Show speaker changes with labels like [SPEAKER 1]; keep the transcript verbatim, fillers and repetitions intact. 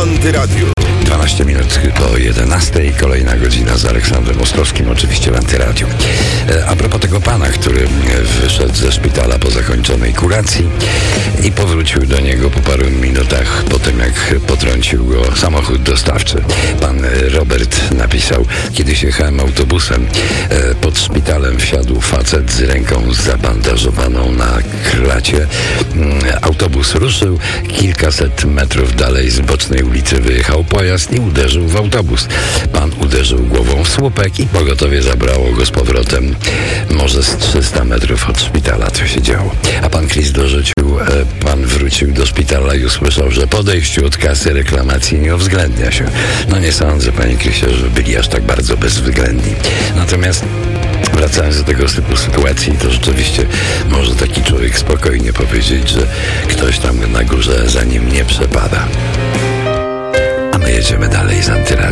[SPEAKER 1] Antyradiu.
[SPEAKER 2] dwanaście minut po jedenastej, kolejna godzina z Aleksandrem Ostrowskim, oczywiście w Antyradiu. A propos tego pana, który wyszedł ze szpitala po zakończonej kuracji i powrócił do niego po paru minutach po tym, jak potrącił go samochód dostawczy. Pan Robert napisał: kiedyś jechałem autobusem, pod szpitalem wsiadł facet z ręką zabandażowaną na kracie. Autobus ruszył, kilkaset metrów dalej z bocznej ulicy wyjechał pojazd i uderzył w autobus. Pan uderzył głową w słupek i pogotowie zabrało go z powrotem może z trzysta metrów od szpitala. Co się działo? A pan Chris dorzucił, e, pan wrócił do szpitala i usłyszał, że po odejściu od kasy reklamacji nie uwzględnia się. No nie sądzę, panie Chrisie, że byli aż tak bardzo bezwzględni. Natomiast wracając do tego typu sytuacji, to rzeczywiście może taki człowiek spokojnie powiedzieć, że ktoś tam na górze za nim nie przepada. A my jedziemy dalej z Antyradiu.